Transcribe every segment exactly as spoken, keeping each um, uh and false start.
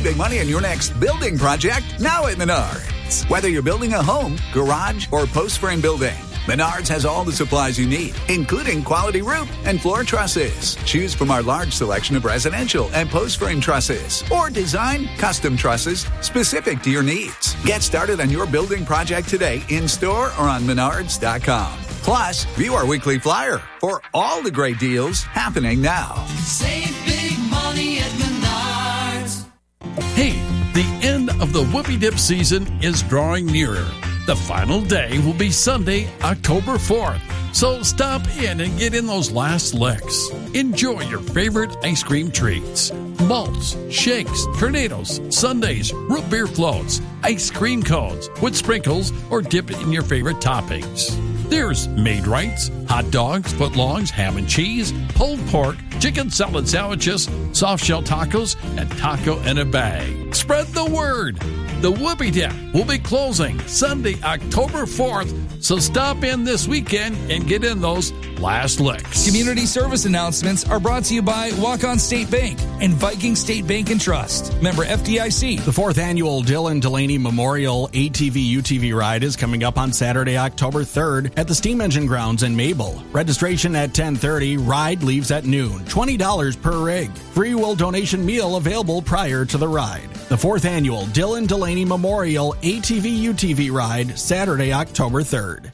big money on your next building project now at Menards. Whether you're building a home, garage, or post-frame building, Menards has all the supplies you need, including quality roof and floor trusses. Choose from our large selection of residential and post-frame trusses, or design custom trusses specific to your needs. Get started on your building project today in-store or on menards dot com. Plus, view our weekly flyer for all the great deals happening now. Save big money at Menards. Hey, the end of the Whoopie Dip season is drawing nearer. The final day will be Sunday, October fourth. So stop in and get in those last licks. Enjoy your favorite ice cream treats. Malts, shakes, tornadoes, sundaes, root beer floats, ice cream cones with sprinkles, or dip it in your favorite toppings. There's Maid-Rites, hot dogs, footlongs, ham and cheese, pulled pork, chicken salad sandwiches, soft shell tacos, and taco in a bag. Spread the word. The Whoopie Dip will be closing Sunday, October fourth, so stop in this weekend and get in those last licks. Community service announcements are brought to you by Walk-On State Bank and Viking State Bank and Trust. Member F D I C. The fourth annual Dylan Delaney Memorial A T V U T V ride is coming up on Saturday, October third at the Steam Engine Grounds in Mabel. Registration at ten thirty. Ride leaves at noon. twenty dollars per rig. Free will donation meal available prior to the ride. The fourth annual Dylan Delaney Memorial A T V U T V ride, Saturday, October third.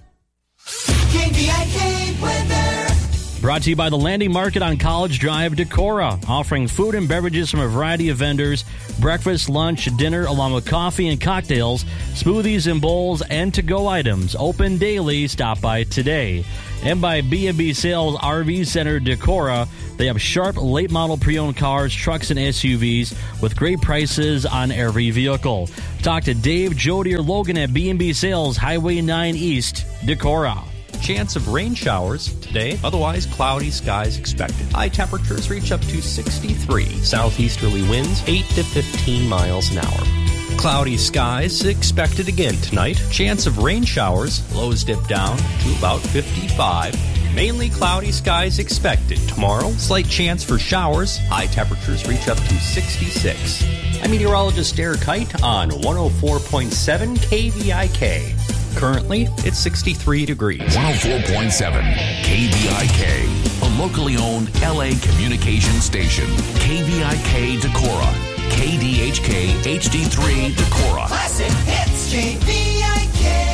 K V I K weather. Brought to you by the Landing Market on College Drive, Decorah, offering food and beverages from a variety of vendors, breakfast, lunch, dinner, along with coffee and cocktails, smoothies and bowls, and to-go items. Open daily. Stop by today. And by B and B Sales R V Center, Decorah. They have sharp, late-model pre-owned cars, trucks, and S U Vs with great prices on every vehicle. Talk to Dave, Jody, or Logan at B and B Sales, Highway nine East, Decorah. Chance of rain showers today, otherwise cloudy skies expected. High temperatures reach up to sixty-three. Southeasterly winds eight to fifteen miles an hour. Cloudy skies expected again tonight. Chance of rain showers, lows dip down to about fifty-five. Mainly cloudy skies expected tomorrow. Slight chance for showers. High temperatures reach up to sixty-six. I'm meteorologist Derek Kite on one oh four point seven K V I K. Currently, it's sixty-three degrees. one oh four point seven K V I K, a locally owned L A communication station. K V I K Decorah, K D H K H D three Decorah. Classic hits. K V I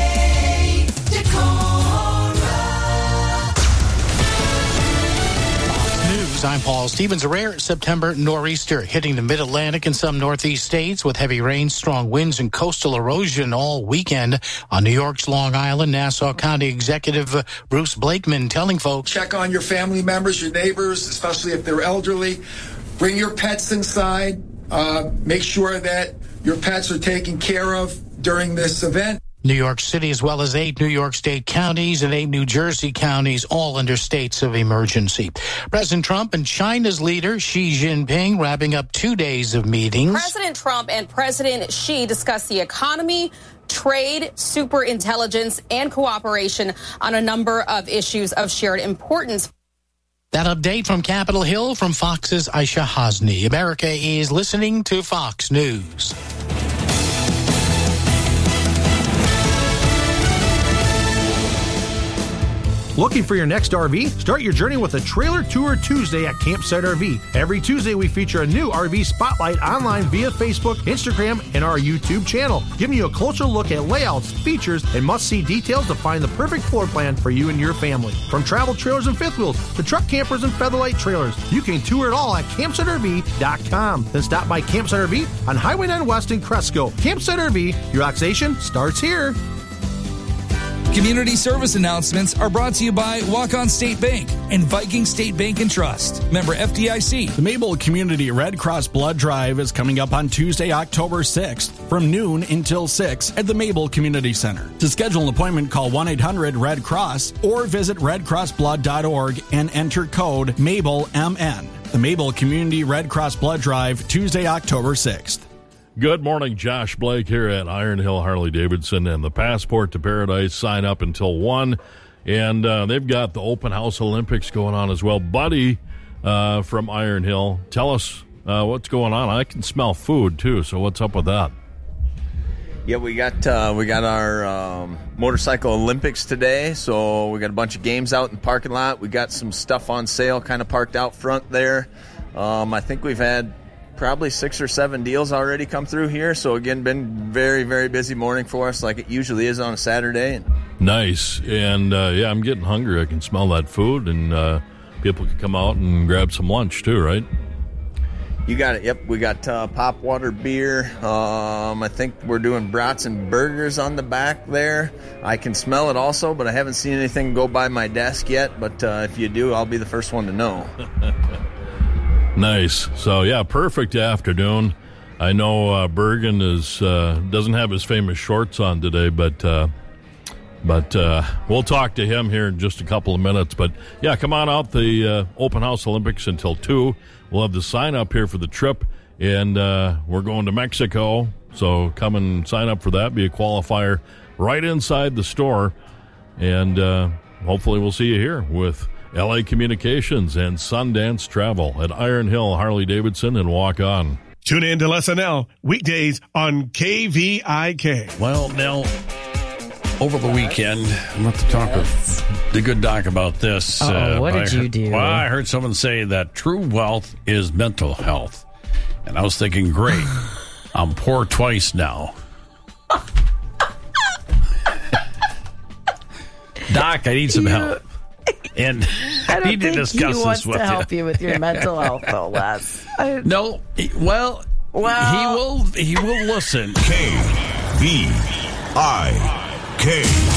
K Decorah. News, I'm Paul Stevens. A rare September nor'easter hitting the mid-Atlantic and some northeast states with heavy rain, strong winds, and coastal erosion all weekend on New York's Long Island. Nassau County Executive uh, Bruce Blakeman telling folks, check on your family members, your neighbors, especially if they're elderly. Bring your pets inside. Uh, make sure that your pets are taken care of during this event. New York City, as well as eight New York State counties and eight New Jersey counties, all under states of emergency. President Trump and China's leader, Xi Jinping, wrapping up two days of meetings. President Trump and President Xi discussed the economy, trade, superintelligence, and cooperation on a number of issues of shared importance. That update from Capitol Hill from Fox's Aisha Hasni. America is listening to Fox News. Looking for your next R V? Start your journey with a Trailer Tour Tuesday at Campsite R V. Every Tuesday, we feature a new R V spotlight online via Facebook, Instagram, and our YouTube channel, giving you a closer look at layouts, features, and must-see details to find the perfect floor plan for you and your family. From travel trailers and fifth wheels to truck campers and featherlight trailers, you can tour it all at campsite R V dot com. Then stop by Campsite R V on Highway nine West in Cresco. Campsite R V, your relaxation starts here. Community service announcements are brought to you by Walk-On State Bank and Viking State Bank and Trust. Member F D I C. The Mabel Community Red Cross Blood Drive is coming up on Tuesday, October sixth from noon until six at the Mabel Community Center. To schedule an appointment, call one eight hundred red cross or visit red cross blood dot org and enter code MABEL M N. The Mabel Community Red Cross Blood Drive, Tuesday, October sixth. Good morning, Josh Blake here at Iron Hill Harley-Davidson and the Passport to Paradise. Sign up until one, and uh, they've got the Open House Olympics going on as well. Buddy uh, from Iron Hill, tell us Uh, what's going on? I can smell food, too, so what's up with that? Yeah, we got uh, we got our um, motorcycle Olympics today, so we got a bunch of games out in the parking lot. We got some stuff on sale kind of parked out front there. Um, I think we've had probably six or seven deals already come through here, so again, been very, very busy morning for us like it usually is on a Saturday. Nice. And, uh, yeah, I'm getting hungry. I can smell that food, and uh, people can come out and grab some lunch, too, right? You got it. Yep, we got uh, pop water beer. Um, I think we're doing brats and burgers on the back there. I can smell it also, but I haven't seen anything go by my desk yet. But uh, if you do, I'll be the first one to know. Nice. So, yeah, perfect afternoon. I know uh, Bergen is uh, doesn't have his famous shorts on today, but uh, but uh, we'll talk to him here in just a couple of minutes. But, yeah, come on out, the uh, Open House Olympics until two. We'll have the sign up here for the trip, and uh, we're going to Mexico, so come and sign up for that. Be a qualifier right inside the store, and uh, hopefully we'll see you here with L A Communications and Sundance Travel at Iron Hill Harley-Davidson and Walk On. Tune in to L S N L weekdays on K V I K. Well, Nell, over the weekend, I'm going to talk with the good doc about this. Uh, what did I you heard, do? Well, I heard someone say that true wealth is mental health. And I was thinking, great, I'm poor twice now. Doc, I need some You- help. And I I don't need to think discuss he wants this with to you. help you with your mental health, though, Les. I- No, he- well, Well- he will. He will listen. K V I K.